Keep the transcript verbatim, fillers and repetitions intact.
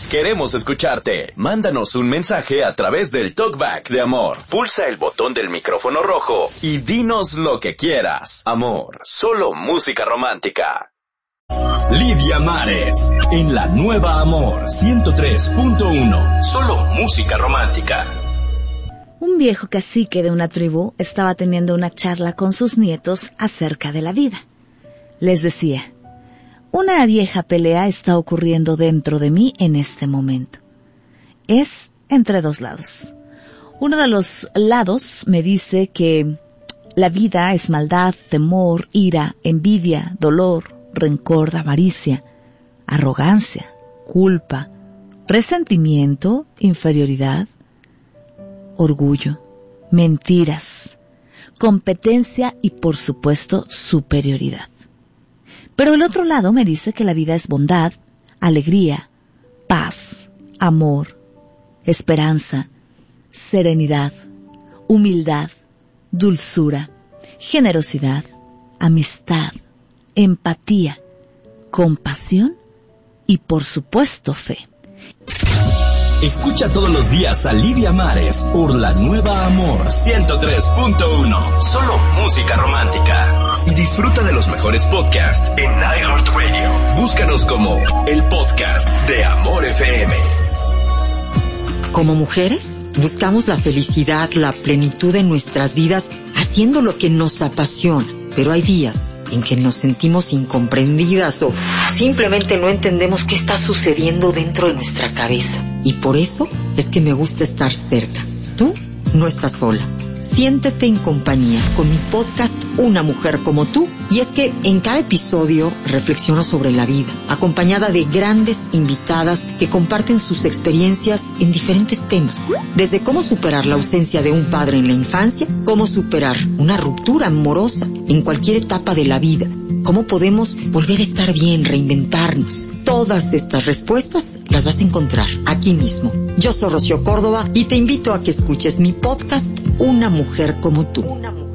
Queremos escucharte. Mándanos un mensaje a través del TalkBack de Amor. Pulsa el botón del micrófono rojo y dinos lo que quieras. Amor, solo música romántica. Lidia Mares, en la nueva Amor ciento tres punto uno. Solo música romántica. Un viejo cacique de una tribu estaba teniendo una charla con sus nietos acerca de la vida. Les decía: una vieja pelea está ocurriendo dentro de mí en este momento. Es entre dos lados. Uno de los lados me dice que la vida es maldad, temor, ira, envidia, dolor, rencor, avaricia, arrogancia, culpa, resentimiento, inferioridad, orgullo, mentiras, competencia y, por supuesto, superioridad. Pero el otro lado me dice que la vida es bondad, alegría, paz, amor, esperanza, serenidad, humildad, dulzura, generosidad, amistad, empatía, compasión y, por supuesto, fe. Escucha todos los días a Lidia Mares por la nueva Amor ciento tres punto uno. Solo música romántica. Y disfruta de los mejores podcasts en iHeartRadio. Búscanos como el podcast de Amor F M. Como mujeres, buscamos la felicidad, la plenitud en nuestras vidas, haciendo lo que nos apasiona. Pero hay días en que nos sentimos incomprendidas o simplemente no entendemos qué está sucediendo dentro de nuestra cabeza. Y por eso es que me gusta estar cerca. Tú no estás sola. Siéntete en compañía con mi podcast Una Mujer Como Tú. Y es que en cada episodio reflexiono sobre la vida, acompañada de grandes invitadas que comparten sus experiencias en diferentes temas. Desde cómo superar la ausencia de un padre en la infancia, cómo superar una ruptura amorosa en cualquier etapa de la vida, cómo podemos volver a estar bien, reinventarnos. Todas estas respuestas las vas a encontrar aquí mismo. Yo soy Rocío Córdoba y te invito a que escuches mi podcast Una Mujer Como Tú.